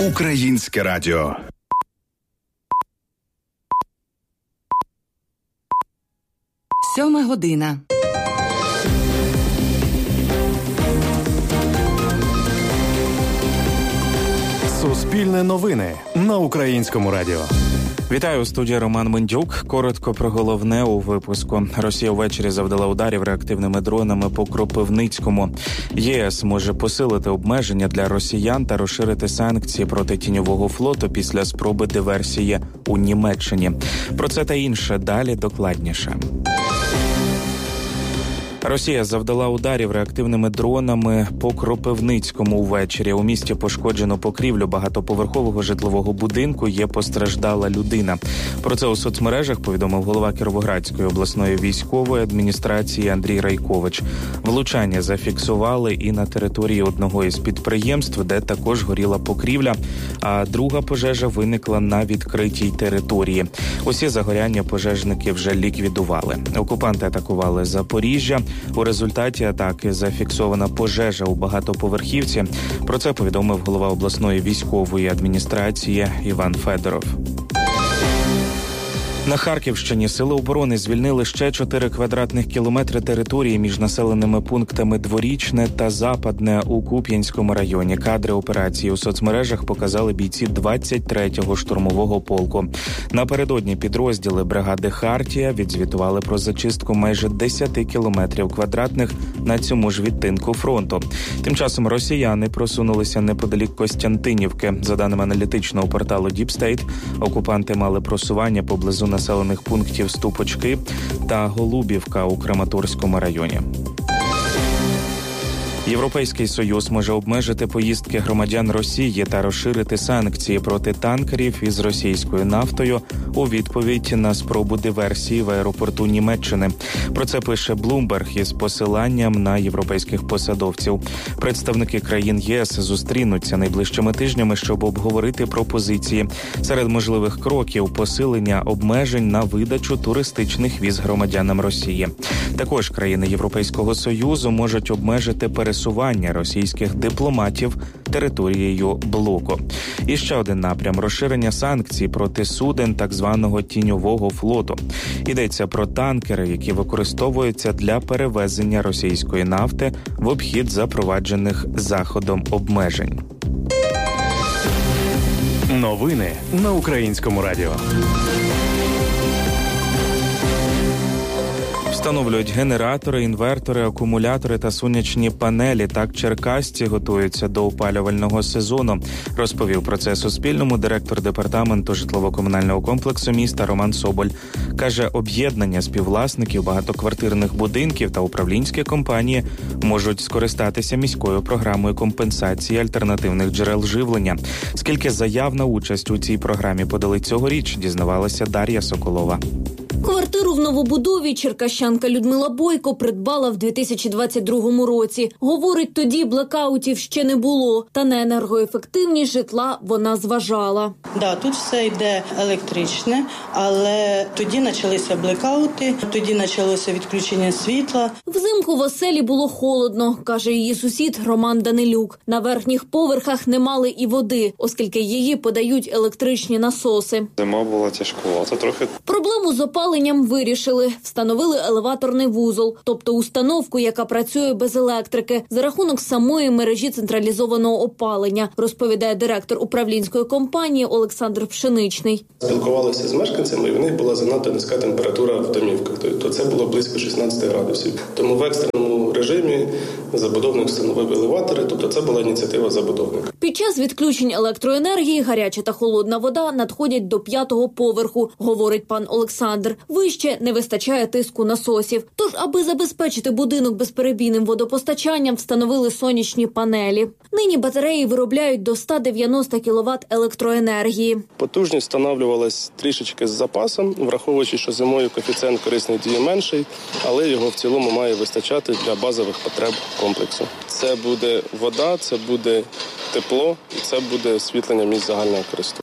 Українське радіо. Сьома година. Суспільне новини на Українському радіо. Вітаю, у студії Роман Мендюк. Коротко про головне у випуску. Росія ввечері завдала ударів реактивними дронами по Кропивницькому. ЄС може посилити обмеження для росіян та розширити санкції проти тіньового флоту після спроби диверсії у Німеччині. Про це та інше далі докладніше. Росія завдала ударів реактивними дронами по Кропивницькому ввечері. У місті пошкоджено покрівлю багатоповерхового житлового будинку, є постраждала людина. Про це у соцмережах повідомив голова Кіровоградської обласної військової адміністрації Андрій Райкович. Влучання зафіксували і на території одного із підприємств, де також горіла покрівля, а друга пожежа виникла на відкритій території. Усі загоряння пожежники вже ліквідували. Окупанти атакували Запоріжжя. У результаті атаки зафіксована пожежа у багатоповерхівці. Про це повідомив голова обласної військової адміністрації Іван Федоров. На Харківщині сили оборони звільнили ще 4 квадратних кілометри території між населеними пунктами Дворічне та Западне у Куп'янському районі. Кадри операції у соцмережах показали бійці 23-го штурмового полку. Напередодні підрозділи бригади «Хартія» відзвітували про зачистку майже 10 кілометрів квадратних на цьому ж відтинку фронту. Тим часом росіяни просунулися неподалік Костянтинівки. За даними аналітичного порталу Deep State, окупанти мали просування поблизу населених пунктів Ступочки та Голубівка у Краматорському районі. Європейський Союз може обмежити поїздки громадян Росії та розширити санкції проти танкерів із російською нафтою у відповідь на спробу диверсії в аеропорту Німеччини. Про це пише Bloomberg із посиланням на європейських посадовців. Представники країн ЄС зустрінуться найближчими тижнями, щоб обговорити пропозиції. Серед можливих кроків – посилення обмежень на видачу туристичних віз громадянам Росії. Також країни Європейського Союзу можуть обмежити пересування російських дипломатів територією блоку. І ще один напрям – розширення санкцій проти суден так званого тіньового флоту. Йдеться про танкери, які використовуються для перевезення російської нафти в обхід запроваджених Заходом обмежень. Новини на Українському радіо. Встановлюють генератори, інвертори, акумулятори та сонячні панелі. Так черкасці готуються до опалювального сезону, розповів про це Суспільному директор департаменту житлово-комунального комплексу міста Роман Соболь. Каже, об'єднання співвласників багатоквартирних будинків та управлінські компанії можуть скористатися міською програмою компенсації альтернативних джерел живлення. Скільки заяв на участь у цій програмі подали цьогоріч, дізнавалася Дар'я Соколова. Квартиру в новобудові черкащанка Людмила Бойко придбала в 2022 році. Говорить, тоді блекаутів ще не було, та на енергоефективність житла вона зважала. Да, тут все йде електричне, але тоді почалися блекаути, тоді почалося відключення світла. Взимку в оселі було холодно, каже її сусід Роман Данилюк. На верхніх поверхах не мали і води, оскільки її подають електричні насоси. Зима була тяжкувата трохи. Проблему з опаленням вирішили. Встановили елеваторний вузол, тобто установку, яка працює без електрики, за рахунок самої мережі централізованого опалення, розповідає директор управлінської компанії Олександр Пшеничний. Спілкувалися з мешканцями, і в них була занадто низька температура в домівках. Тобто це було близько 16 градусів. Тому в екстреному режимі забудовник встановив елеватори, тобто це була ініціатива забудовника. Під час відключень електроенергії гаряча та холодна вода надходять до 5-го поверху, говорить пан Олександр. Вище не вистачає тиску насосів. Тож, аби забезпечити будинок безперебійним водопостачанням, встановили сонячні панелі. Нині батареї виробляють до 190 кВт електроенергії. Потужність встановлювалась трішечки з запасом, враховуючи, що зимою коефіцієнт корисної дії менший, але його в цілому має вистачати для базових потреб комплексу. Це буде вода, це буде тепло і це буде освітлення місць загального користування. Один з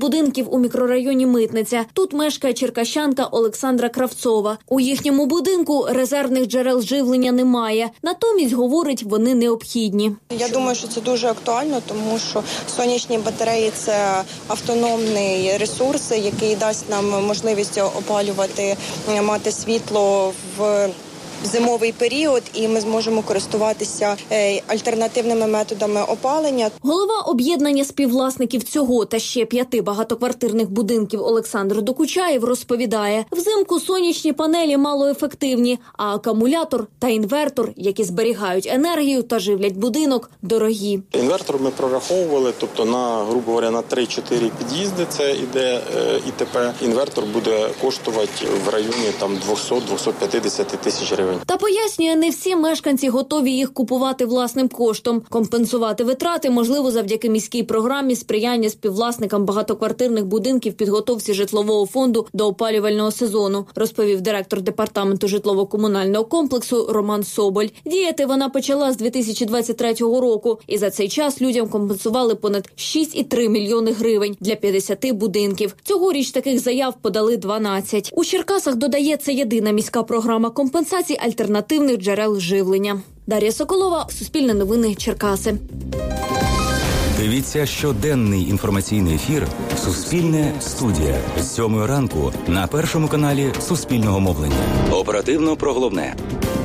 будинків у мікрорайоні Митниця. Тут мешкає черкащанка Олександра Кравцова. У їхньому будинку резервних джерел живлення немає. Натомість, говорить, вони необхідні. Я думаю, що це дуже актуально, тому що сонячні батареї – це автономний ресурс, який дасть нам можливість опалювати, мати світло в зимовий період, і ми зможемо користуватися альтернативними методами опалення. Голова об'єднання співвласників цього та ще 5 багатоквартирних будинків Олександр Докучаєв розповідає, взимку сонячні панелі малоефективні, а акумулятор та інвертор, які зберігають енергію та живлять будинок, дорогі. Інвертор ми прораховували, тобто грубо говоря, на 3-4 під'їзди це іде ІТП. Інвертор буде коштувати в районі 200-250 тисяч гривень. Та пояснює, не всі мешканці готові їх купувати власним коштом. Компенсувати витрати можливо завдяки міській програмі сприяння співвласникам багатоквартирних будинків підготовці житлового фонду до опалювального сезону, розповів директор департаменту житлово-комунального комплексу Роман Соболь. Діяти вона почала з 2023 року, і за цей час людям компенсували понад 6,3 мільйони гривень для 50 будинків. Цьогоріч таких заяв подали 12. У Черкасах, додає, це єдина міська програма компенсації альтернативних джерел живлення. Дар'я Соколова, Суспільне новини, Черкаси. Дивіться щоденний інформаційний ефір «Суспільне студія» з 7 ранку на Першому каналі Суспільного мовлення. Оперативно про головне.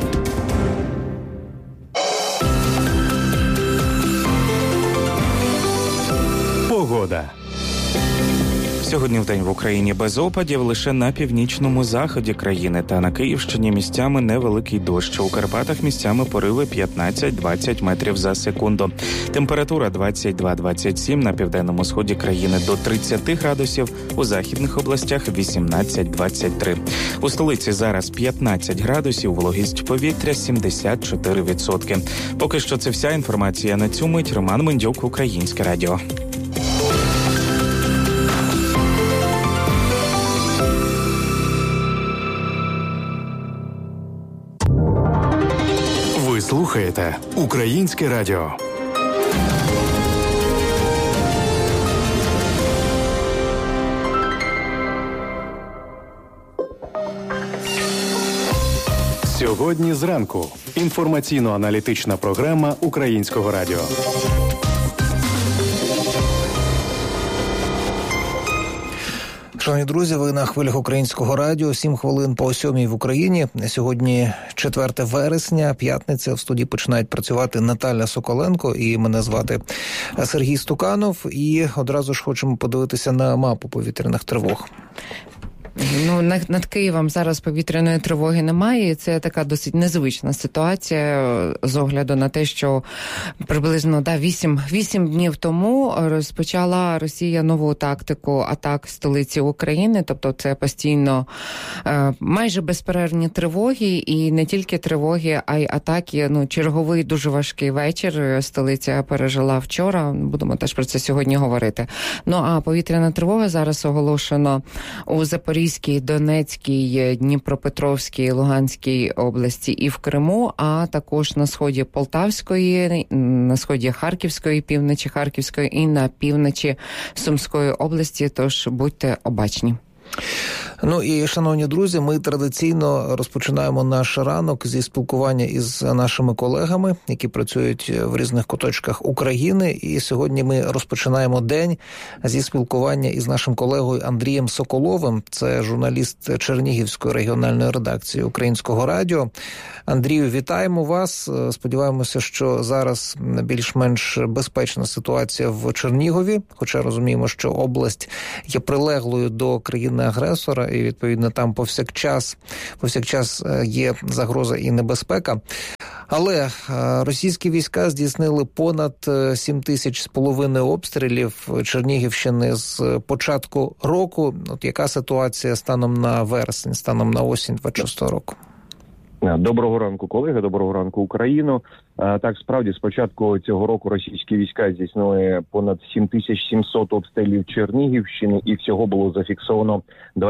Погода. Сьогодні вдень в Україні без опадів, лише на північному заході країни та на Київщині місцями невеликий дощ. У Карпатах місцями пориви 15-20 метрів за секунду. Температура 22-27, на південному сході країни до 30 градусів, у західних областях 18-23. У столиці зараз 15 градусів, вологість повітря 74%. Поки що це вся інформація на цю мить. Роман Мендюк, Українське радіо. Ви слухаєте Українське радіо. Сьогодні зранку. Інформаційно-аналітична програма Українського радіо. Шановні друзі, ви на хвилях Українського радіо. 7 хвилин по 7 в Україні. Сьогодні 4 вересня, п'ятниця. В студії починають працювати Наталя Соколенко і мене звати Сергій Стуканов. І одразу ж хочемо подивитися на мапу повітряних тривог. Над Києвом зараз повітряної тривоги немає. Це така досить незвична ситуація з огляду на те, що приблизно 8 днів тому розпочала Росія нову тактику атак столиці України. Тобто це постійно майже безперервні тривоги, і не тільки тривоги, а й атаки. Черговий дуже важкий вечір столиця пережила вчора. Будемо теж про це сьогодні говорити. А повітряна тривога зараз оголошено у Запорізькій, Донецькій, Дніпропетровській, Луганській області і в Криму, а також на сході Полтавської, на сході Харківської, півночі Харківської і на півночі Сумської області, тож будьте обачні. І, шановні друзі, ми традиційно розпочинаємо наш ранок зі спілкування із нашими колегами, які працюють в різних куточках України. І сьогодні ми розпочинаємо день зі спілкування із нашим колегою Андрієм Соколовим. Це журналіст Чернігівської регіональної редакції Українського радіо. Андрію, вітаємо вас. Сподіваємося, що зараз більш-менш безпечна ситуація в Чернігові, хоча розуміємо, що область є прилеглою до країни-агресора, і, відповідно, там повсякчас є загроза і небезпека. Але російські війська здійснили понад 7,5 обстрілів Чернігівщини з початку року. Яка ситуація станом на вересень, станом на осінь 26-го року? Доброго ранку, колеги, доброго ранку, Україно. Так, справді, з початку цього року російські війська здійснили понад 7700 обстрілів Чернігівщини, і всього було зафіксовано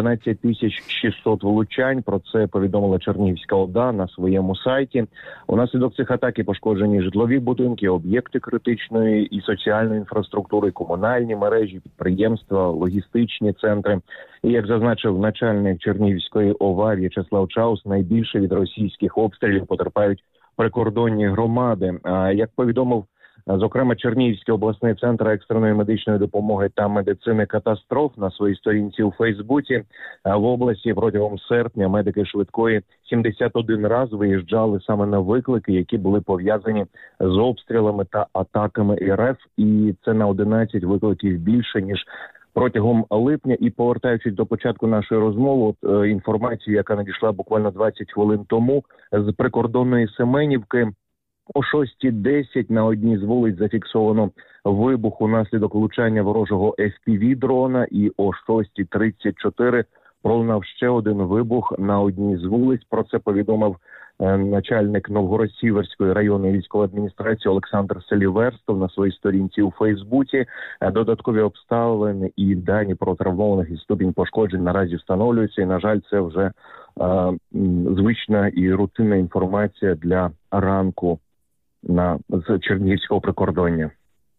12600 влучань. Про це повідомила Чернігівська ОДА на своєму сайті. Унаслідок цих атак пошкоджені житлові будинки, об'єкти критичної і соціальної інфраструктури, комунальні мережі, підприємства, логістичні центри. І, як зазначив начальник Чернігівської ОВА В'ячеслав Чаус, найбільше від російських обстрілів потерпають прикордонні громади. Як повідомив, зокрема, Чернігівський обласний центр екстреної медичної допомоги та медицини катастроф на своїй сторінці у Фейсбуці, в області протягом серпня медики швидкої 71 раз виїжджали саме на виклики, які були пов'язані з обстрілами та атаками РФ, і це на 11 викликів більше, ніж протягом липня. І повертаючись до початку нашої розмови, інформацію, яка надійшла буквально 20 хвилин тому, з прикордонної Семенівки, о 6:10 на одній з вулиць зафіксовано вибух унаслідок влучання ворожого FPV-дрона, і о 6:34 пролунав ще один вибух на одній з вулиць. Про це повідомив начальник Новгород-Сіверської районної військової адміністрації Олександр Селіверстов на своїй сторінці у Фейсбуці. Додаткові обставини і дані про травмованих і ступінь пошкоджень наразі встановлюються. І, на жаль, це вже звична і рутинна інформація для ранку з Чернігівського прикордоння.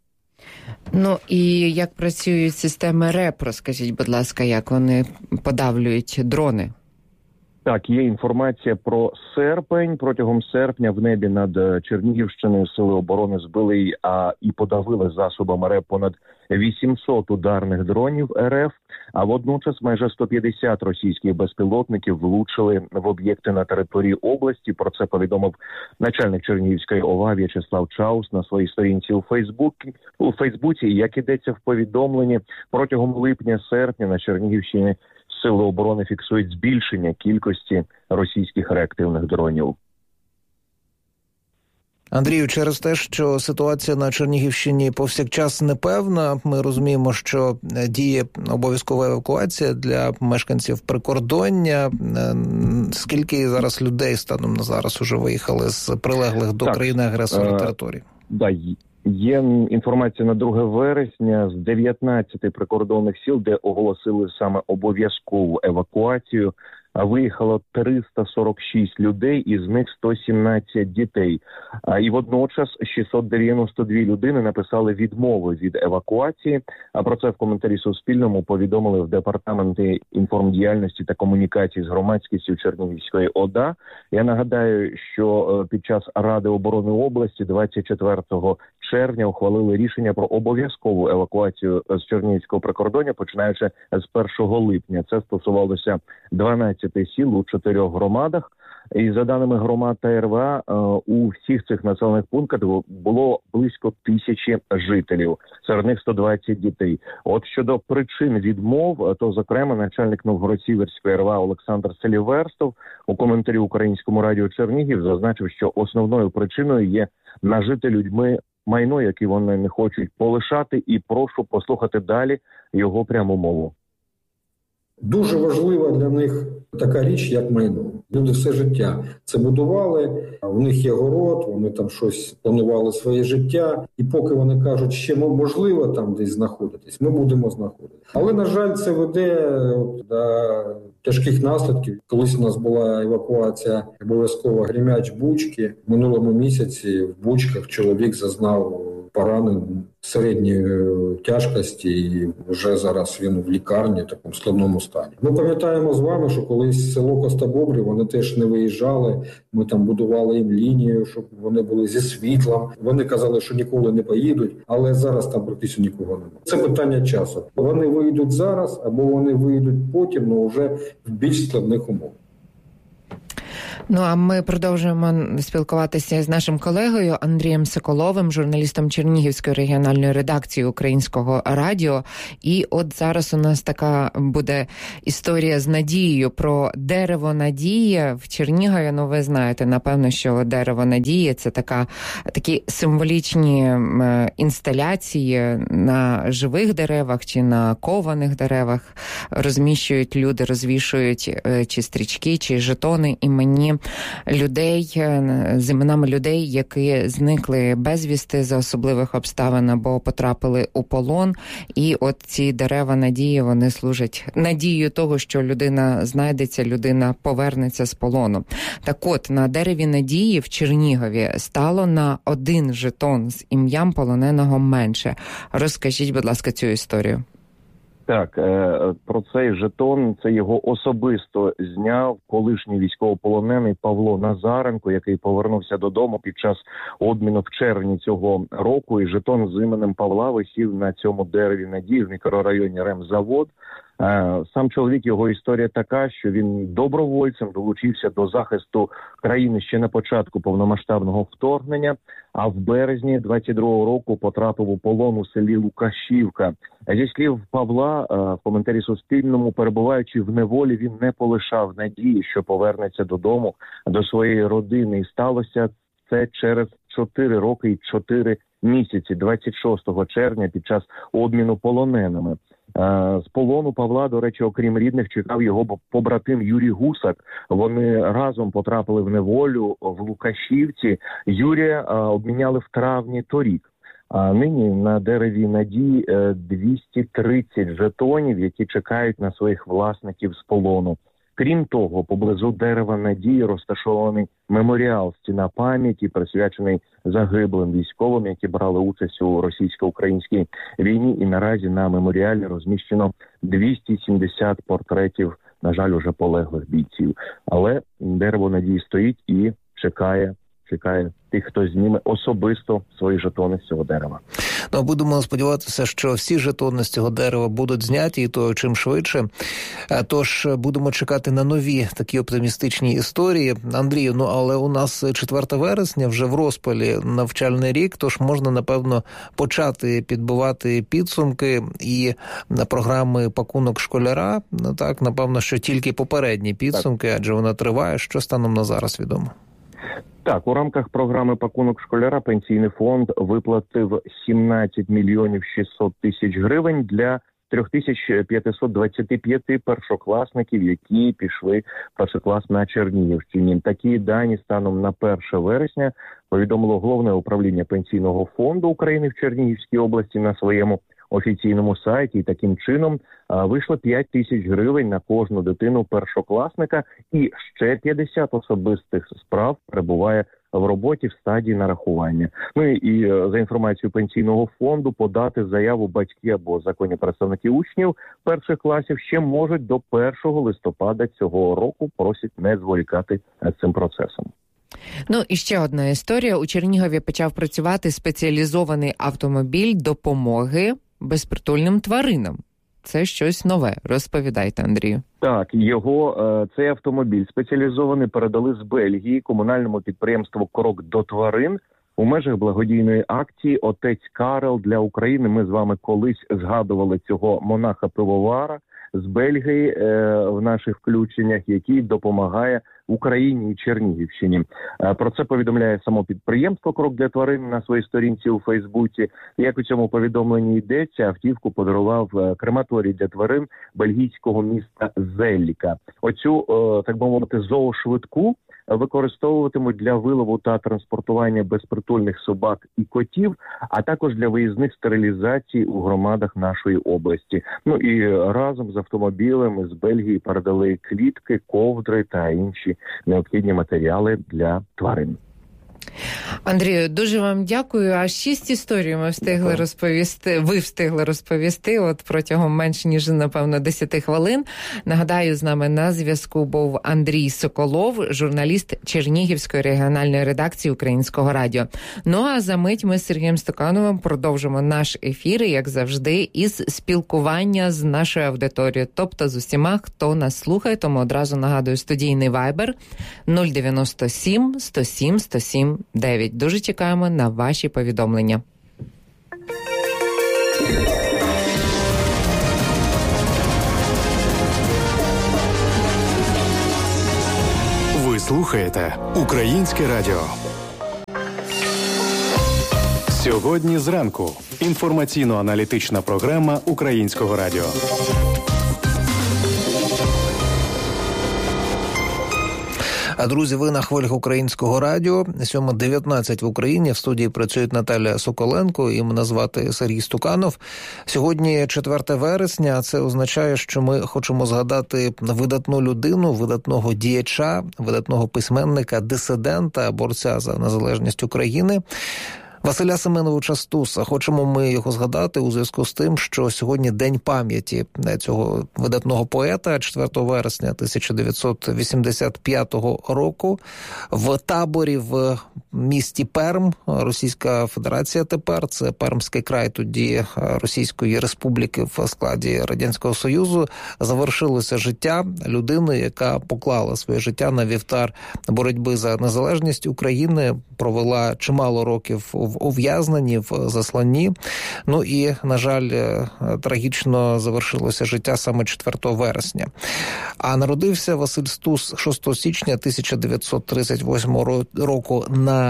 Ну і як працюють системи РЕП, розкажіть, будь ласка, як вони подавлюють дрони? Так, є інформація про серпень. Протягом серпня в небі над Чернігівщиною сили оборони збили і подавили засобами РЕП понад 800 ударних дронів РФ, а водночас майже 150 російських безпілотників влучили в об'єкти на території області. Про це повідомив начальник Чернігівської ОВА В'ячеслав Чаус на своїй сторінці у Фейсбуці. Як ідеться в повідомленні, протягом липня-серпня на Чернігівщині сили оборони фіксують збільшення кількості російських реактивних дронів. Андрію, через те, що ситуація на Чернігівщині повсякчас непевна, ми розуміємо, що діє обов'язкова евакуація для мешканців прикордоння. Скільки зараз людей станом на зараз уже виїхали з прилеглих до країни-агресора територій? Є інформація на 2 вересня з 19 прикордонних сіл, де оголосили саме обов'язкову евакуацію. Виїхало 346 людей, із них 117 дітей. І водночас 692 людини написали відмови від евакуації. А про це в коментарі Суспільному повідомили в Департаменті інформдіяльності та комунікації з громадськістю Чернігівської ОДА. Я нагадаю, що під час Ради оборони області 24 червня ухвалили рішення про обов'язкову евакуацію з Чернігівського прикордоння, починаючи з 1 липня. Це стосувалося 12 сіл у 4 громадах. І за даними громад та РВА, у всіх цих населених пунктах було близько 1000 жителів, серед них 120 дітей. От щодо причин відмов, то, зокрема, начальник Новгород-Сіверської РВА Олександр Селіверстов у коментарі Українському радіо Чернігів зазначив, що основною причиною є нажити людьми майно, яке вони не хочуть полишати, і прошу послухати далі його пряму мову. Дуже важлива для них така річ, як майно. Люди все життя це будували, у них є город, вони там щось планували своє життя. І поки вони кажуть, ще можливо там десь знаходитись, ми будемо знаходитись. Але, на жаль, це веде до тяжких наслідків. Колись у нас була евакуація обов'язково Гремяч-Бучки. В минулому місяці в Бучках чоловік зазнав поранень середньої тяжкості, і вже зараз він в лікарні в такому складному стані. Ми пам'ятаємо з вами, що колись село Костобобрів, вони теж не виїжджали, ми там будували їм лінію, щоб вони були зі світлом. Вони казали, що ніколи не поїдуть, але зараз там практично нікого немає. Це питання часу. Вони виїдуть зараз, або вони виїдуть потім, але вже в більш складних умовах. Ну, а ми продовжуємо спілкуватися з нашим колегою Андрієм Соколовим, журналістом Чернігівської регіональної редакції Українського радіо. І от зараз у нас така буде історія з надією про дерево надії в Чернігові. Ну, ви знаєте, напевно, що дерево надії – це такі символічні інсталяції на живих деревах чи на кованих деревах. Розміщують люди, розвішують чи стрічки, чи жетони імені людей, які зникли безвісти за особливих обставин або потрапили у полон. І от ці дерева надії, вони служать надією того, що людина знайдеться, людина повернеться з полону. Так от, на дереві надії в Чернігові стало на 1 жетон з ім'ям полоненого менше. Розкажіть, будь ласка, цю історію. Так, про цей жетон, це його особисто зняв колишній військовополонений Павло Назаренко, який повернувся додому під час обміну в червні цього року. І жетон з іменем Павла висів на цьому дереві надії в мікрорайоні Ремзавод. Сам чоловік, його історія така, що він добровольцем долучився до захисту країни ще на початку повномасштабного вторгнення, а в березні 22-го року потрапив у полон у селі Лукашівка. Зі слів Павла, в коментарі Суспільному, перебуваючи в неволі, він не полишав надії, що повернеться додому, до своєї родини. І сталося це через 4 роки і 4 місяці, 26 червня, під час обміну полоненими. З полону Павла, до речі, окрім рідних, чекав його побратим Юрій Гусак. Вони разом потрапили в неволю в Лукашівці. Юрія обміняли в травні торік. А нині на дереві надії 230 жетонів, які чекають на своїх власників з полону. Крім того, поблизу дерева надії розташований меморіал «Стіна пам'яті», присвячений загиблим військовим, які брали участь у російсько-українській війні. І наразі на меморіалі розміщено 270 портретів, на жаль, уже полеглих бійців. Але дерево надії стоїть і чекає тих, хто зніме особисто свої жетони з цього дерева. Ну, будемо сподіватися, що всі жетони з цього дерева будуть зняті, і то чим швидше. Тож будемо чекати на нові такі оптимістичні історії. Андрію, але у нас 4 вересня, вже в розпалі навчальний рік, тож можна, напевно, почати підбивати підсумки і на програми «Пакунок школяра». Так, напевно, що тільки попередні підсумки, адже вона триває. Що станом на зараз відомо? Так, у рамках програми «Пакунок школяра» Пенсійний фонд виплатив 17 мільйонів 600 тисяч гривень для 3525 першокласників, які пішли в перший клас на Чернігівщині. Такі дані станом на 1 вересня повідомило Головне управління Пенсійного фонду України в Чернігівській області на своєму офіційному сайті. І таким чином вийшло 5 тисяч гривень на кожну дитину першокласника, і ще 50 особистих справ перебуває в роботі в стадії нарахування. Ну і за інформацією Пенсійного фонду, подати заяву батьки або законні представники учнів перших класів ще можуть до 1 листопада цього року. Просять не зволікати з цим процесом. Ну і ще одна історія. У Чернігові почав працювати спеціалізований автомобіль допомоги безпритульним тваринам. Це щось нове. Розповідайте, Андрію. Так, цей автомобіль спеціалізований передали з Бельгії комунальному підприємству «Крок до тварин» у межах благодійної акції «Отець Карел для України». Ми з вами колись згадували цього монаха-пивовара з Бельгії в наших включеннях, який допомагає Україні і Чернігівщині. Про це повідомляє само підприємство «Крок для тварин» на своїй сторінці у Фейсбуці. Як у цьому повідомленні йдеться, автівку подарував крематорій для тварин бельгійського міста Зелліка. Оцю, так би мовити, зоошвидку використовуватимуть для вилову та транспортування безпритульних собак і котів, а також для виїзних стерилізацій у громадах нашої області. Ну і разом з автомобілем з Бельгії передали клітки, ковдри та інші необхідні матеріали для тварин. Андрію, дуже вам дякую. Аж 6 історій ми встигли розповісти. Ви встигли розповісти от протягом менш ніж, напевно, 10 хвилин. Нагадаю, з нами на зв'язку був Андрій Соколов, журналіст Чернігівської регіональної редакції Українського радіо. Ну а за мить ми з Сергієм Стукановим продовжимо наш ефір, як завжди, із спілкування з нашою аудиторією, тобто з усіма, хто нас слухає. Тому одразу нагадую, студійний Viber 097 107 107 9. Дуже чекаємо на ваші повідомлення. Ви слухаєте Українське радіо. Сьогодні зранку. Інформаційно-аналітична програма Українського радіо. Друзі, ви на хвилях Українського радіо. 7:19 в Україні. В студії працюють Наталя Соколенко і мене звати Сергій Стуканов. Сьогодні 4 вересня, а це означає, що ми хочемо згадати видатну людину, видатного діяча, видатного письменника, дисидента, борця за незалежність України. Василя Семеновича Стуса. Хочемо ми його згадати у зв'язку з тим, що сьогодні День пам'яті цього видатного поета. 4 вересня 1985 року в таборі в місті Перм, Російська Федерація тепер, це Пермський край тоді Російської Республіки в складі Радянського Союзу, завершилося життя людини, яка поклала своє життя на вівтар боротьби за незалежність України, провела чимало років в ув'язненні, в засланні. Ну і, на жаль, трагічно завершилося життя саме 4 вересня. А народився Василь Стус 6 січня 1938 року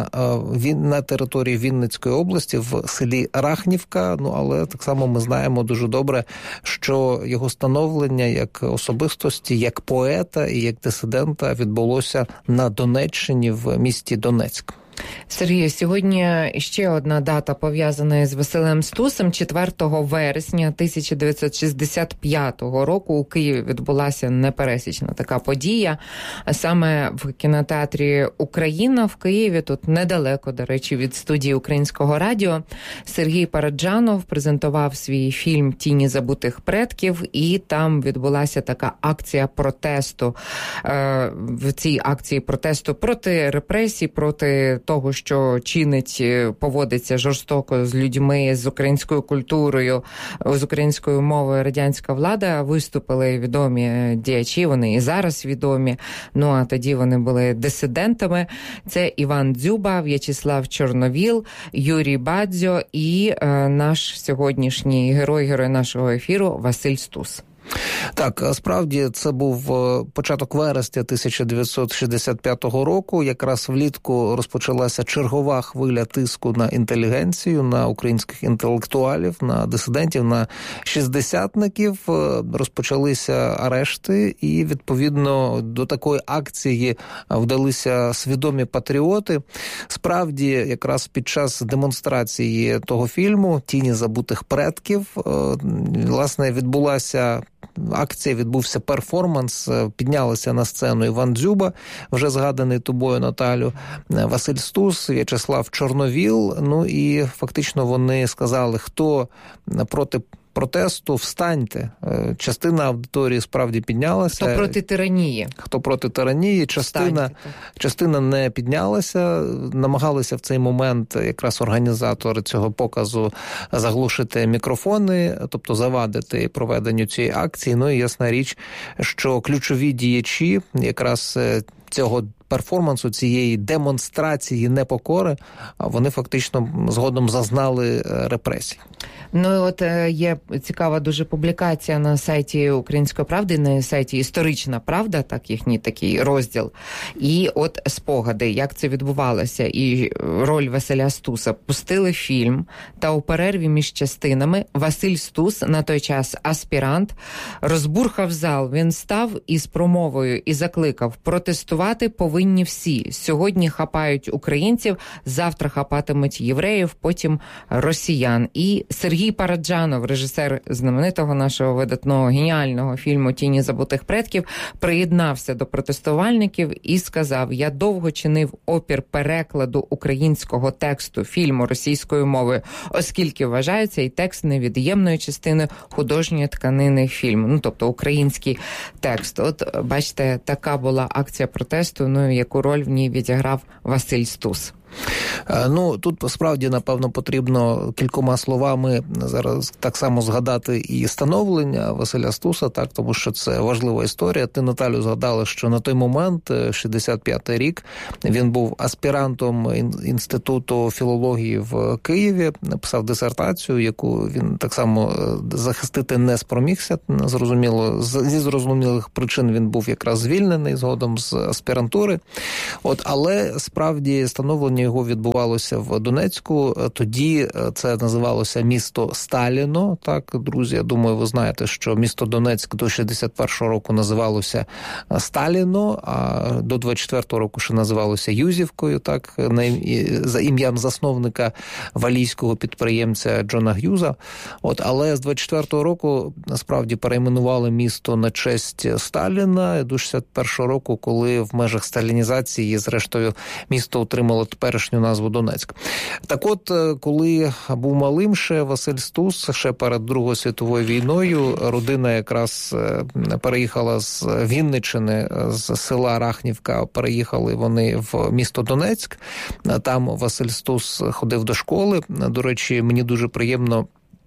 на території Вінницької області в селі Рахнівка. Ну, але так само ми знаємо дуже добре, що його становлення як особистості, як поета і як дисидента відбулося на Донеччині в місті Донецьк. Сергію, сьогодні ще одна дата пов'язана з Василем Стусом. 4 вересня 1965 року у Києві відбулася непересічна така подія. А саме в кінотеатрі «Україна» в Києві, тут недалеко, до речі, від студії Українського радіо, Сергій Параджанов презентував свій фільм «Тіні забутих предків», і там відбулася така акція протесту. В цій акції протесту проти репресій, проти того, що чинить, поводиться жорстоко з людьми, з українською культурою, з українською мовою радянська влада, виступили відомі діячі, вони і зараз відомі, ну а тоді вони були дисидентами. Це Іван Дзюба, В'ячеслав Чорновіл, Юрій Бадзьо і наш сьогоднішній герой нашого ефіру Василь Стус. Так, справді це був початок вересня 1965 року. Якраз влітку розпочалася чергова хвиля тиску на інтелігенцію, на українських інтелектуалів, на дисидентів, на шістдесятників. Розпочалися арешти і, відповідно, до такої акції вдалися свідомі патріоти. Справді, якраз під час демонстрації того фільму «Тіні забутих предків», власне, відбулася акція, відбувся перформанс, піднялися на сцену Іван Дзюба, вже згаданий тобою, Наталю, Василь Стус, В'ячеслав Чорновіл, ну і фактично вони сказали, хто проти протесту, встаньте. Частина аудиторії справді піднялася. Хто проти тиранії. Хто проти тиранії. Частина не піднялася. Намагалися в цей момент якраз організатори цього показу заглушити мікрофони, тобто завадити проведенню цієї акції. Ну і ясна річ, що ключові діячі якраз цього перформансу, цієї демонстрації непокори, вони фактично згодом зазнали репресій. Ну і от є цікава дуже публікація на сайті Української правди, на сайті Історична правда, так їхній такий розділ. І от спогади, як це відбувалося, і роль Василя Стуса. Пустили фільм, та у перерві між частинами Василь Стус, на той час аспірант, розбурхав зал. Він став із промовою і закликав: протестувати повинні всі. Сьогодні хапають українців, завтра хапатимуть євреїв, потім росіян. І Сергій Параджанов, режисер знаменитого нашого видатного геніального фільму «Тіні забутих предків», приєднався до протестувальників і сказав: «Я довго чинив опір перекладу українського тексту фільму російською мовою, оскільки вважаю цей текст невід'ємною частиною художньої тканини фільму». Ну, тобто український текст. От, бачите, така була акція протесту, ну, яку роль в ній відіграв Василь Стус. Ну, тут справді, напевно, потрібно кількома словами зараз так само згадати і становлення Василя Стуса, так, тому що це важлива історія. Ти, Наталю, згадала, що на той момент, 65-й рік, він був аспірантом Інституту філології в Києві, написав дисертацію, яку він так само захистити не спромігся, зрозуміло, зі зрозумілих причин він був якраз звільнений згодом з аспірантури. От, але справді становлення Присвоєння його відбувалося в Донецьку. Тоді це називалося місто Сталіно. Так, друзі, я думаю, ви знаєте, що місто Донецьк до 61-го року називалося Сталіно, а до 24-го року ще називалося Юзівкою, так, за ім'ям засновника валійського підприємця Джона Г'юза. Але з 24-го року насправді перейменували місто на честь Сталіна до 61-го року, коли в межах сталінізації, зрештою, місто отримало теперішню назву Донецьк. Так от, коли був малим ще Василь Стус, ще перед Другою світовою війною, родина якраз переїхала з Вінниччини, з села Рахнівка, переїхали вони в місто Донецьк. Там Василь Стус ходив до школи. До речі, мені дуже приємно,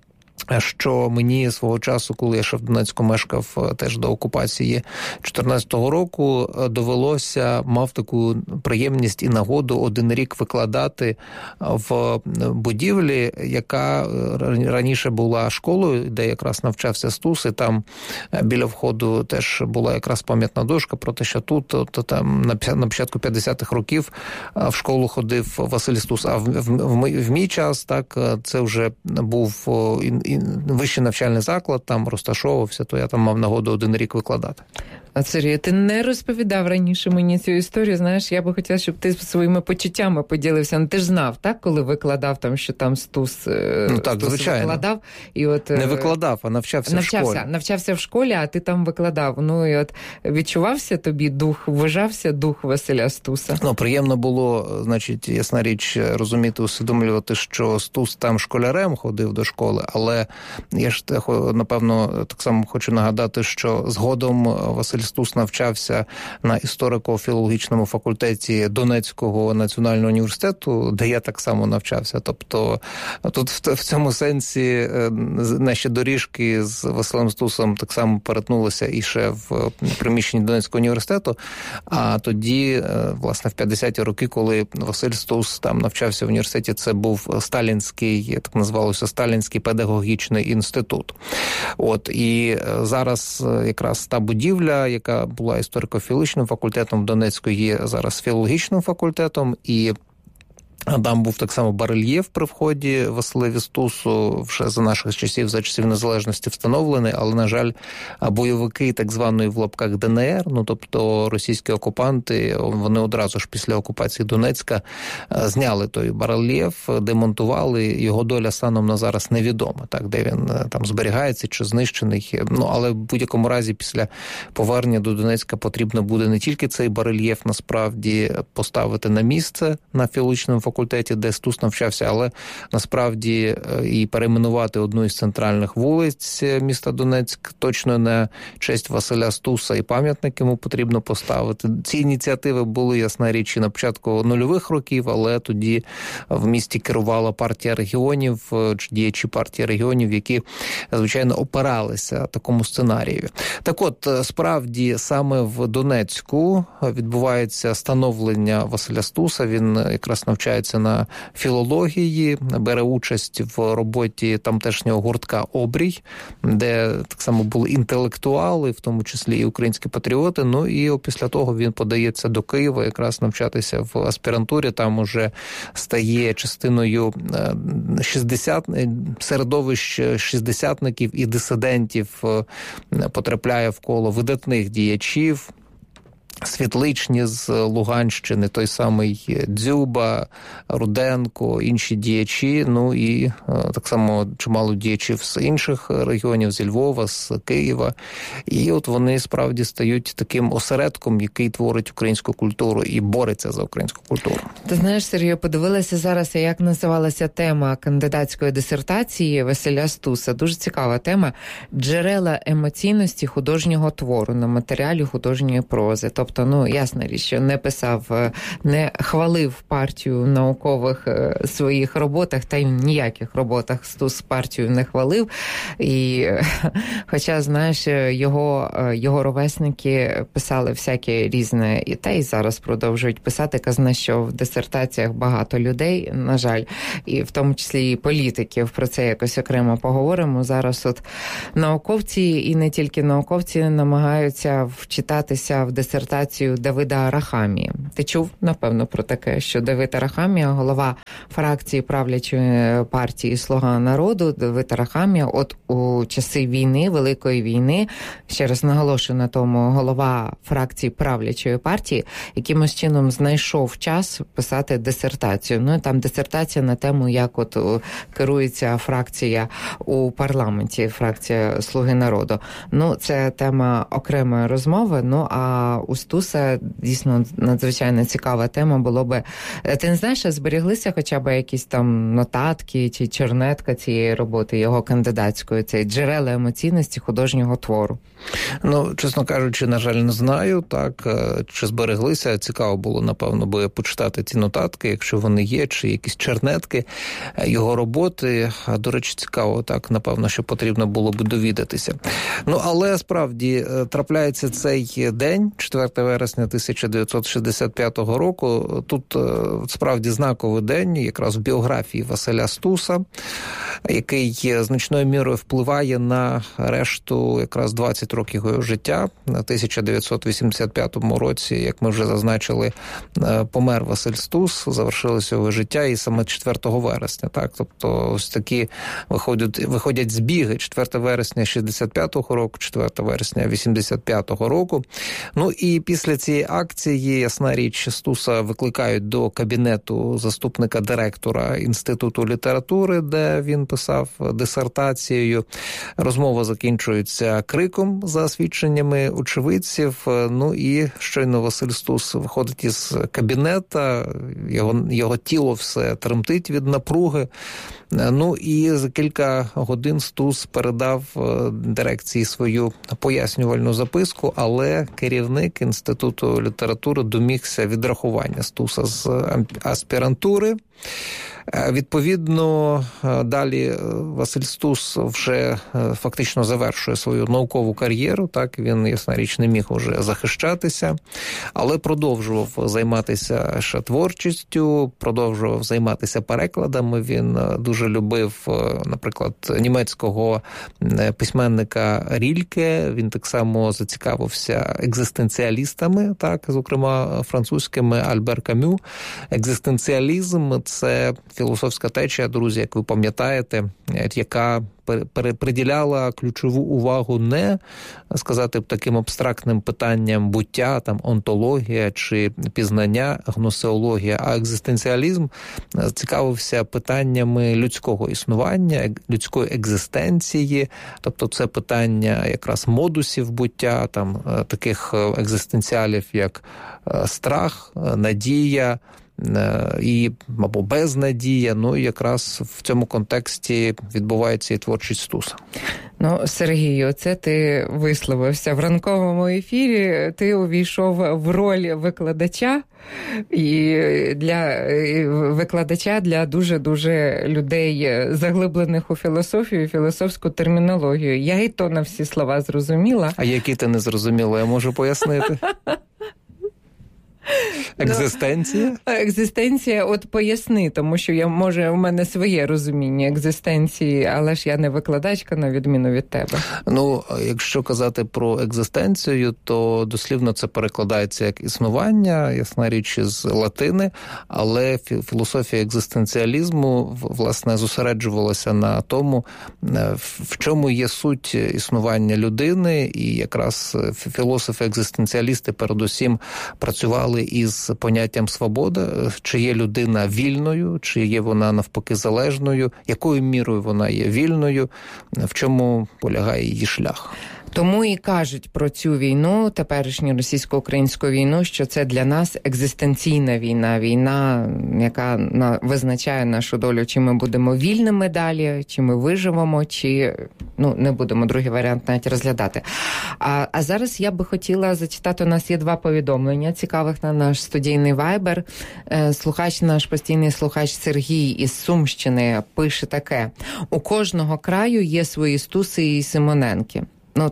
що мені свого часу, коли я ще в Донецьку мешкав теж до окупації 14-го року, мав таку приємність і нагоду 1 рік викладати в будівлі, яка раніше була школою, де якраз навчався Стус, і там біля входу теж була якраз пам'ятна дошка про те, що тут там на початку 50-х років в школу ходив Василь Стус. А в мій час, так, це вже був вищий навчальний заклад, там розташовувався, то я там мав нагоду 1 рік викладати. А, Сергій, ти не розповідав раніше мені цю історію, знаєш, я би хотіла, щоб ти своїми почуттями поділився. Ну, ти ж знав, так, коли викладав там, що там Стус, так, Стус викладав? І не викладав, а навчався в школі. Навчався в школі, а ти там викладав. Ну, і відчувався тобі вважався дух Василя Стуса? Ну, приємно було, значить, ясна річ, розуміти, усвідомлювати, що Стус там школярем ходив до школи, але я ж, напевно, так само хочу нагадати, що згодом Василь Стус навчався на історико-філологічному факультеті Донецького національного університету, де я так само навчався. Тобто тут в цьому сенсі наші доріжки з Василем Стусом так само перетнулися і ще в приміщенні Донецького університету. А тоді, власне, в 50-ті роки, коли Василь Стус там навчався в університеті, це був Сталінський, так називалося, Сталінський педагогічний інститут. І зараз якраз та будівля, яка була історико-філологічним факультетом в Донецьку, є зараз філологічним факультетом, і там був так само барельєф при вході Василеві Стусу, вже за наших часів, за часів незалежності встановлений, але, на жаль, бойовики так званої в лапках ДНР, тобто російські окупанти, вони одразу ж після окупації Донецька зняли той барельєф, демонтували, його доля станом на зараз невідома, так, де він там зберігається чи знищений. Але в будь-якому разі після повернення до Донецька потрібно буде не тільки цей барельєф насправді поставити на місце на філологічному факультеті, де Стус навчався, але насправді і перейменувати одну із центральних вулиць міста Донецьк точно на честь Василя Стуса, і пам'ятник йому потрібно поставити. Ці ініціативи були, ясна річ, на початку нульових років, але тоді в місті керувала партія регіонів, чи діячі партії регіонів, які, звичайно, опиралися такому сценарію. Так от, справді, саме в Донецьку відбувається становлення Василя Стуса, він якраз навчається на філології, бере участь в роботі тамтешнього гуртка «Обрій», де так само були інтелектуали, в тому числі і українські патріоти. І після того він подається до Києва якраз навчатися в аспірантурі. Там уже стає частиною середовищ шістдесятників і дисидентів, потрапляє в коло видатних діячів, Світличні з Луганщини, той самий Дзюба, Руденко, інші діячі, і так само чимало діячів з інших регіонів, зі Львова, з Києва. І вони справді стають таким осередком, який творить українську культуру і бореться за українську культуру. Ти знаєш, Сергій, подивилася зараз, як називалася тема кандидатської дисертації Василя Стуса. Дуже цікава тема. «Джерела емоційності художнього твору на матеріалі художньої прози». Тобто, ясна річ, що не писав, не хвалив партію в наукових своїх роботах, та й в ніяких роботах Стус партію не хвалив. І, хоча, знаєш, його ровесники писали всяке різне, і та й зараз продовжують писати. Казна, що в дисертаціях багато людей, на жаль, і в тому числі і політиків. Про це якось окремо поговоримо. Зараз науковці, і не тільки науковці, намагаються вчитатися в дисертації дисертацію Давида Арахамії. Ти чув, напевно, про таке, що Давид Арахамія, голова фракції правлячої партії «Слуга народу», Давид Арахамія, от у часи війни, Великої війни, ще раз наголошую на тому, голова фракції правлячої партії, якимось чином знайшов час писати дисертацію. Ну, там дисертація на тему, як от керується фракція у парламенті, фракція «Слуги народу». Ну, це тема окремої розмови, ну, а у Стуса дійсно надзвичайно цікава тема було би. Ти не знаєш, зберіглися хоча б якісь там нотатки чи чернетка цієї роботи, його кандидатської, це джерела емоційності художнього твору? Ну, чесно кажучи, на жаль, не знаю, так, чи збереглися. Цікаво було, напевно, би почитати ці нотатки, якщо вони є, чи якісь чернетки його роботи. До речі, цікаво, так, напевно, що потрібно було би довідатися. Ну, але справді трапляється цей день, 4 вересня 1965 року. Тут справді знаковий день, якраз в біографії Василя Стуса, який значною мірою впливає на решту якраз 20 років його життя. На 1985 році, як ми вже зазначили, помер Василь Стус, завершилося його життя і саме 4 вересня. Так? Тобто ось такі виходять збіги 4 вересня 65-го року, 4 вересня 85-го року. Ну і після цієї акції, ясна річ, Стуса викликають до кабінету заступника директора Інституту літератури, де він писав дисертацією. Розмова закінчується криком за свідченнями очевидців. Ну і щойно Василь Стус виходить із кабінета, його тіло все тремтить від напруги. Ну і за кілька годин Стус передав дирекції свою пояснювальну записку, але керівник Інституту літератури домігся відрахування Стуса з аспірантури. Відповідно, далі Василь Стус вже фактично завершує свою наукову кар'єру, так, він, ясна річ, не міг уже захищатися, але продовжував займатися ще творчістю, продовжував займатися перекладами. Він дуже любив, наприклад, німецького письменника Рільке, він так само зацікавився екзистенціалістами, так, зокрема французькими, Альбер Камю. Екзистенціалізм – це філософська течія, друзі, як ви пам'ятаєте, яка приділяла ключову увагу не, сказати, таким абстрактним питанням буття, там, онтологія чи пізнання, гносеологія, а екзистенціалізм цікавився питаннями людського існування, людської екзистенції, тобто це питання якраз модусів буття, там, таких екзистенціалів, як страх, надія, і або безнадія, ну і якраз в цьому контексті відбувається і творчість Стуса. Ну, Сергію, це ти висловився в ранковому ефірі, ти увійшов в роль викладача, і для викладача для дуже-дуже людей, заглиблених у філософію, філософську термінологію. Я і то на всі слова зрозуміла. А які ти не зрозуміла, я можу пояснити? Екзистенція? Екзистенція, от поясни, тому що у мене своє розуміння екзистенції, але ж я не викладачка, на відміну від тебе. Ну, якщо казати про екзистенцію, то дослівно це перекладається як існування, ясна річ, з латини, але філософія екзистенціалізму, власне, зосереджувалася на тому, в чому є суть існування людини, і якраз філософи-екзистенціалісти передусім працювали із поняттям свобода, чи є людина вільною, чи є вона навпаки залежною, якою мірою вона є вільною, в чому полягає її шлях. Тому і кажуть про цю війну, теперішню російсько-українську війну, що це для нас екзистенційна війна, війна, яка визначає нашу долю, чи ми будемо вільними далі, чи ми виживемо, чи не будемо другий варіант навіть розглядати. А зараз я би хотіла зачитати, у нас є 2 повідомлення цікавих на наш студійний вайбер. Слухач, наш постійний слухач Сергій із Сумщини пише таке: у кожного краю є свої Стуси і Симоненки. Ну, тут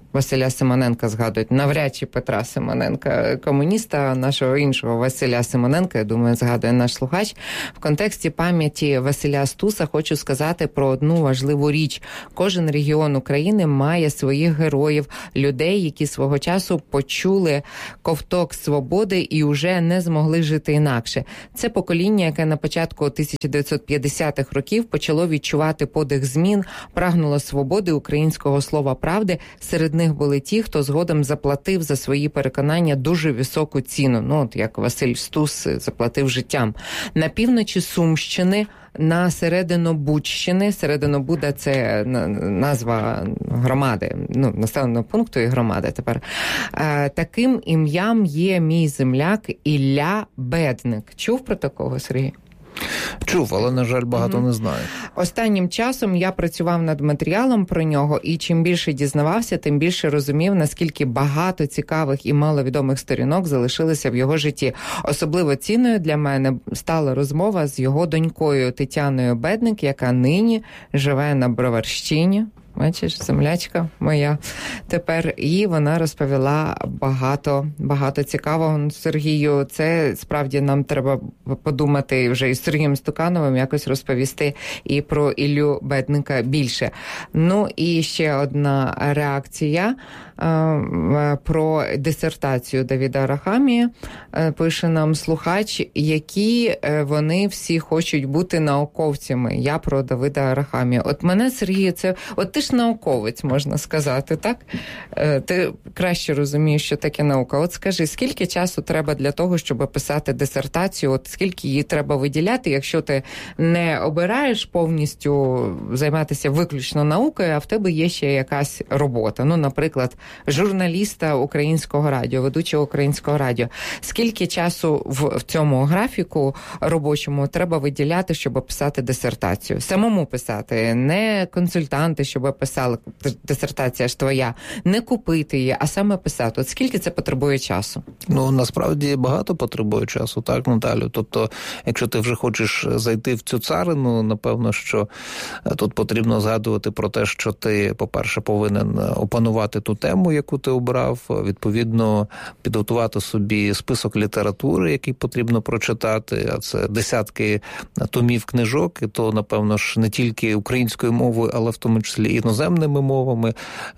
Василя Симоненка згадують, навряд чи Петра Симоненка, комуніста, нашого іншого Василя Симоненка, я думаю, згадує наш слухач. В контексті пам'яті Василя Стуса хочу сказати про одну важливу річ. Кожен регіон України має своїх героїв, людей, які свого часу почули ковток свободи і вже не змогли жити інакше. Це покоління, яке на початку 1950-х років почало відчувати подих змін, прагнуло свободи, українського слова правди. Серед них були ті, хто згодом заплатив за свої переконання дуже високу ціну. Ну, от як Василь Стус заплатив життям. На півночі Сумщини, на Серединобудщини, Серединобуда – це назва громади, ну, населеного пункту і громади тепер. Таким ім'ям є мій земляк Ілля Бедник. Чув про такого, Сергій? Чув, але, на жаль, багато не знаю. Останнім часом я працював над матеріалом про нього, і чим більше дізнавався, тим більше розумів, наскільки багато цікавих і маловідомих сторінок залишилися в його житті. Особливо цінною для мене стала розмова з його донькою Тетяною Бедник, яка нині живе на Броварщині. Бачиш, землячка моя тепер. І вона розповіла багато цікавого. Сергію, це справді нам треба подумати вже із Сергієм Стукановим якось розповісти і про Іллю Бедника більше. Ну і ще одна реакція про дисертацію Давида Арахамії. Пише нам слухач, які вони всі хочуть бути науковцями. Я про Давида Арахамію. От мене, Сергію, це... От ти ж науковець, можна сказати, так? Ти краще розумієш, що таке наука. От скажи, скільки часу треба для того, щоб писати дисертацію? От скільки її треба виділяти, якщо ти не обираєш повністю займатися виключно наукою, а в тебе є ще якась робота? Ну, наприклад, журналіста Українського радіо, ведучого Українського радіо. Скільки часу в цьому графіку робочому треба виділяти, щоб писати дисертацію? Самому писати, не консультанти, щоб писали, дисертація ж твоя, не купити її, а саме писати. От скільки це потребує часу? Ну, насправді багато потребує часу, так, Наталю? Тобто, якщо ти вже хочеш зайти в цю царину, напевно, що тут потрібно згадувати про те, що ти, по-перше, повинен опанувати ту тему, яку ти обрав, відповідно, підготувати собі список літератури, який потрібно прочитати, а це десятки томів книжок, і то, напевно ж, не тільки українською мовою, але в тому числі іноземними мовами.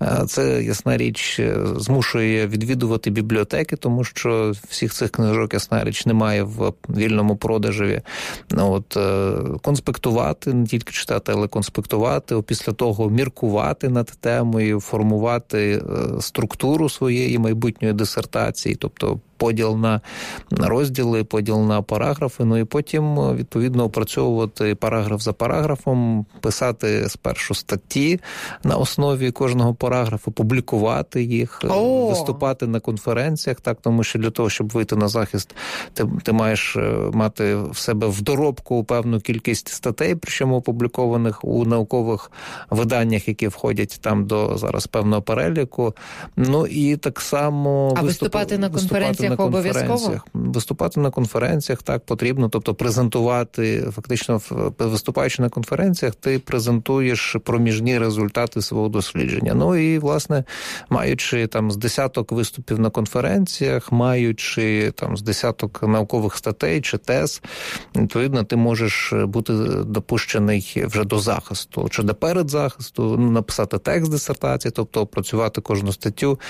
Це, ясна річ, змушує відвідувати бібліотеки, тому що всіх цих книжок, ясна річ, немає в вільному продажеві. От, конспектувати, не тільки читати, але конспектувати, після того міркувати над темою, формувати структуру своєї майбутньої дисертації, тобто поділ на розділи, поділ на параграфи, ну і потім, відповідно, опрацьовувати параграф за параграфом, писати спершу статті на основі кожного параграфу, публікувати їх, виступати на конференціях, так, тому що для того, щоб вийти на захист, ти маєш мати в себе в доробку певну кількість статей, причому опублікованих у наукових виданнях, які входять там до зараз певного переліку. Ну і так само виступати на конференціях обов'язково? Виступати на конференціях, так, потрібно, тобто презентувати, фактично, виступаючи на конференціях, ти презентуєш проміжні результати свого дослідження. Ну і, власне, маючи там з десяток виступів на конференціях, маючи там з десяток наукових статей чи тез, відповідно, ти можеш бути допущений вже до захисту, чи до передзахисту, написати текст дисертації, тобто опрацювати кожну статтю,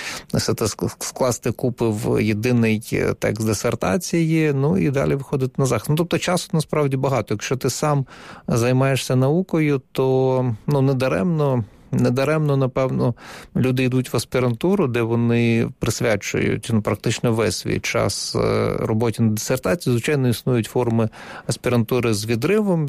скласти купи в єдиний текст дисертації, ну і далі виходити на захист. Ну, тобто часу насправді багато. Якщо ти сам займаєшся наукою, то недаремно, напевно, люди йдуть в аспірантуру, де вони присвячують практично весь свій час роботі над дисертацією. Звичайно, існують форми аспірантури з відривом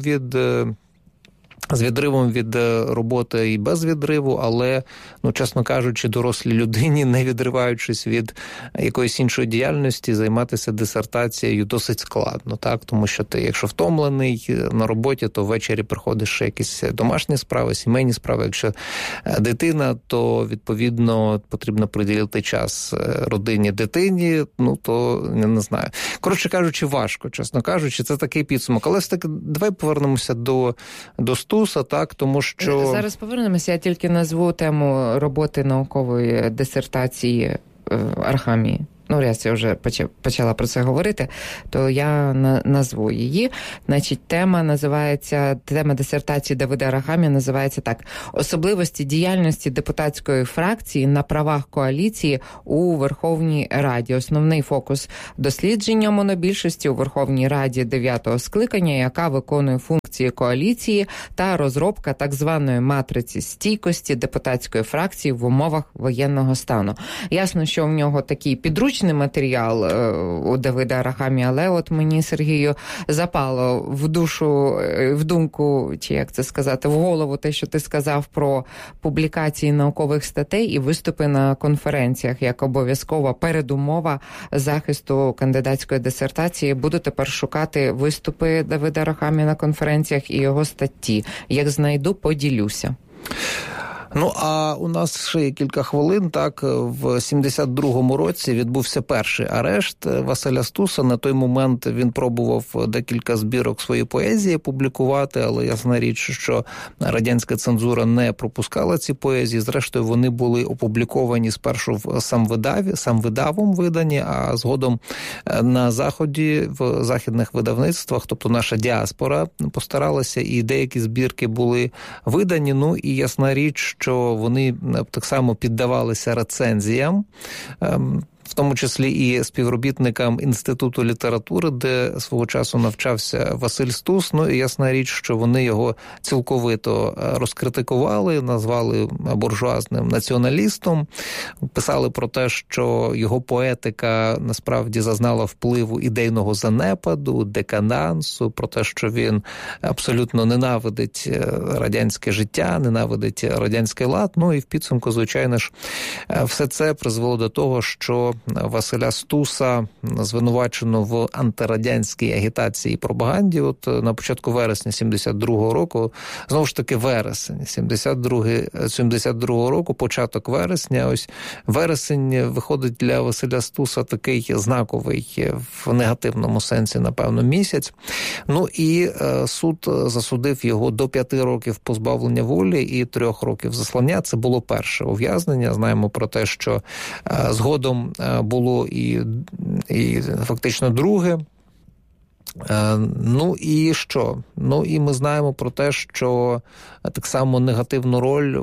від роботи і без відриву, але, ну, чесно кажучи, дорослій людині, не відриваючись від якоїсь іншої діяльності, займатися дисертацією досить складно, так? Тому що ти, якщо втомлений на роботі, то ввечері приходиш ще якісь домашні справи, сімейні справи. Якщо дитина, то, відповідно, потрібно приділити час родині, дитині, ну, то, я не знаю. Коротше кажучи, важко, чесно кажучи, це такий підсумок. Але все-таки давай повернемося до Стуса. Стуса, так, тому що... Зараз повернемося, я тільки назву тему роботи наукової дисертації Арахамії. Раз я вже почала про це говорити, то я назву її. Значить, тема дисертації Давида Арахамії називається так: «Особливості діяльності депутатської фракції на правах коаліції у Верховній Раді. Основний фокус дослідження монобільшості у Верховній Раді 9-го скликання, яка виконує функції коаліції, та розробка так званої матриці стійкості депутатської фракції в умовах воєнного стану». Ясно, що в нього такий підручний матеріал у Давида Арахамії, але от мені, Сергію, запало в душу, в думку, чи як це сказати, в голову те, що ти сказав про публікації наукових статей і виступи на конференціях як обов'язкова передумова захисту кандидатської дисертації. Буду тепер шукати виступи Давида Арахамії на конференціях і його статті. Як знайду, поділюся. А у нас ще є кілька хвилин. Так, в 72-му році відбувся перший арешт Василя Стуса. На той момент він пробував декілька збірок своєї поезії публікувати, але ясна річ, що радянська цензура не пропускала ці поезії. Зрештою, вони були опубліковані спершу в самвидавом виданні, а згодом на Заході, в західних видавництвах, тобто наша діаспора постаралася, і деякі збірки були видані. І ясна річ, що вони так само піддавалися рецензіям, в тому числі і співробітникам Інституту літератури, де свого часу навчався Василь Стус. І ясна річ, що вони його цілковито розкритикували, назвали буржуазним націоналістом, писали про те, що його поетика насправді зазнала впливу ідейного занепаду, декадансу, про те, що він абсолютно ненавидить радянське життя, ненавидить радянський лад. І в підсумку, звичайно ж, все це призвело до того, що Василя Стуса звинувачено в антирадянській агітації і пропаганді. От на початку вересня 72-го року, знову ж таки вересень, 72-го року, початок вересня, ось вересень виходить для Василя Стуса такий знаковий в негативному сенсі, напевно, місяць. І суд засудив його до 5 років позбавлення волі і 3 років заслання. Це було перше ув'язнення. Знаємо про те, що згодом було і фактично друге. І що? І ми знаємо про те, що так само негативну роль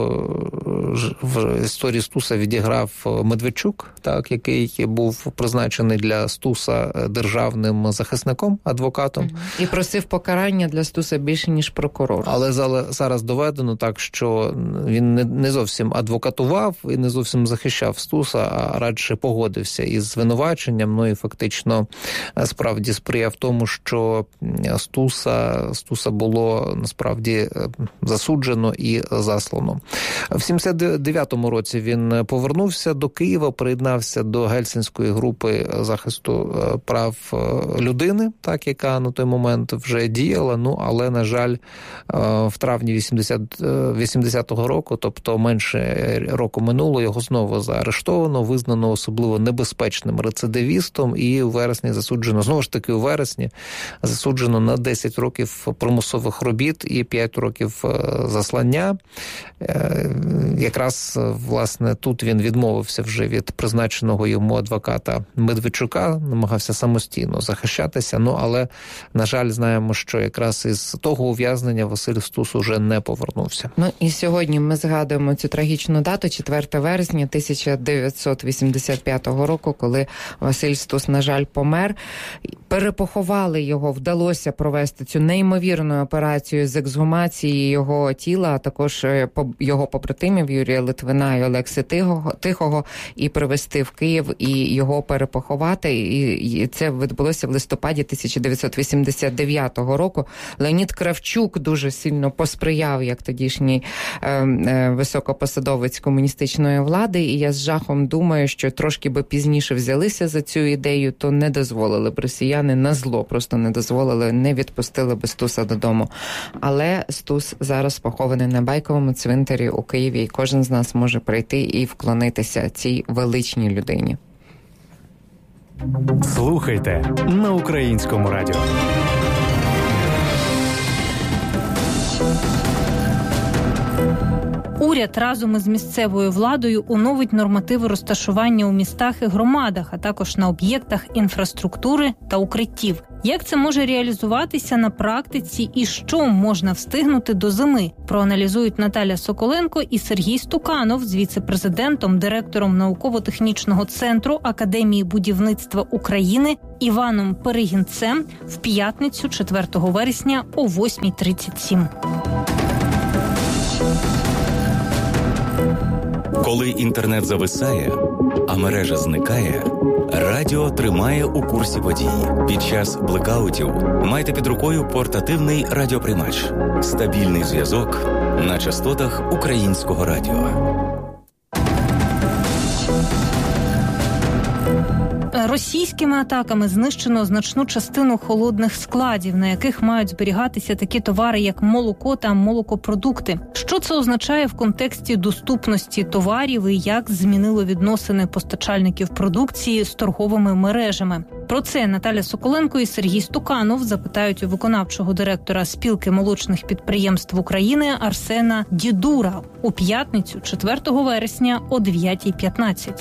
в історії Стуса відіграв Медведчук, так, який був призначений для Стуса державним захисником, адвокатом. І просив покарання для Стуса більше, ніж прокурор. Але зараз доведено так, що він не зовсім адвокатував і не зовсім захищав Стуса, а радше погодився із звинуваченням, і фактично справді сприяв тому, що Стуса було насправді засуджено і заслано. В 79-му році він повернувся до Києва, приєднався до Гельсінської групи захисту прав людини, так, яка на той момент вже діяла, але, на жаль, в травні 80-го року, тобто менше року минуло, його знову заарештовано, визнано особливо небезпечним рецидивістом і у вересні засуджено, знову ж таки у вересні, засуджено на 10 років примусових робіт і 5 років заслання. Якраз, власне, тут він відмовився вже від призначеного йому адвоката Медведчука, намагався самостійно захищатися, але, на жаль, знаємо, що якраз із того ув'язнення Василь Стус уже не повернувся. І сьогодні ми згадуємо цю трагічну дату, 4 вересня 1985 року, коли Василь Стус, на жаль, помер. Перепоховали його, вдалося провести цю неймовірну операцію з ексгумації його тіла, а також його побратимів Юрія Литвина і Олекси Тихого, і привезти в Київ, і його перепоховати. І це відбулося в листопаді 1989 року. Леонід Кравчук дуже сильно посприяв, як тодішній високопосадовець комуністичної влади, і я з жахом думаю, що трошки би пізніше взялися за цю ідею, то не дозволили б росіяни на зло, просто не дозволили, не відпустили би Стуса додому. Але Стус зараз похований на Байковому цвинтарі у Києві, і кожен з нас може прийти і вклонитися цій величній людині. Слухайте на Українському радіо. Уряд разом із місцевою владою оновить нормативи розташування у містах і громадах, а також на об'єктах інфраструктури та укриттів. Як це може реалізуватися на практиці і що можна встигнути до зими? Проаналізують Наталя Соколенко і Сергій Стуканов з віце-президентом, директором науково-технічного центру Академії будівництва України Іваном Перегінцем в п'ятницю 4 вересня о 8:37. Коли інтернет зависає, а мережа зникає, радіо тримає у курсі подій. Під час блекаутів майте під рукою портативний радіоприймач. Стабільний зв'язок на частотах Українського радіо. Російськими атаками знищено значну частину холодних складів, на яких мають зберігатися такі товари, як молоко та молокопродукти. Що це означає в контексті доступності товарів і як змінило відносини постачальників продукції з торговими мережами? Про це Наталя Соколенко і Сергій Стуканов запитають у виконавчого директора Спілки молочних підприємств України Арсена Дідура у п'ятницю 4 вересня о 9:15.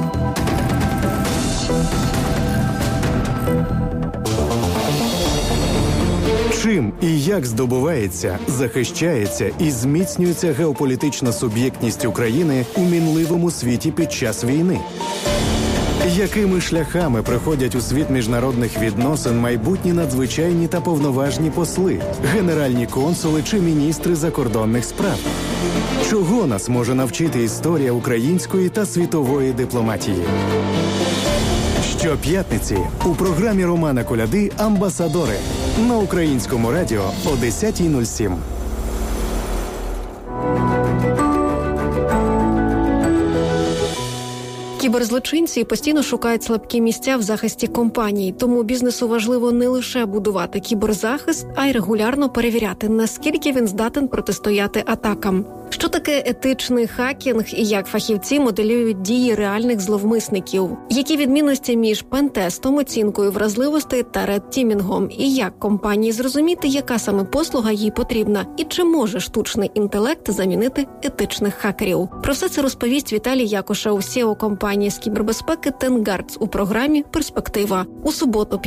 Чим і як здобувається, захищається і зміцнюється геополітична суб'єктність України у мінливому світі під час війни? Якими шляхами приходять у світ міжнародних відносин майбутні надзвичайні та повноважні посли, генеральні консули чи міністри закордонних справ? Чого нас може навчити історія української та світової дипломатії? Щоп'ятниці у програмі Романа Коляди «Амбасадори» на Українському радіо о 10:07. Кіберзлочинці постійно шукають слабкі місця в захисті компаній, тому бізнесу важливо не лише будувати кіберзахист, а й регулярно перевіряти, наскільки він здатен протистояти атакам. Що таке етичний хакінг і як фахівці моделюють дії реальних зловмисників? Які відмінності між пентестом, оцінкою вразливостей та редтімінгом? І як компанії зрозуміти, яка саме послуга їй потрібна? І чи може штучний інтелект замінити етичних хакерів? Про все це розповість Віталій Якушев, CEO компанії з кібербезпеки Тенгардс у програмі «Перспектива» у суботу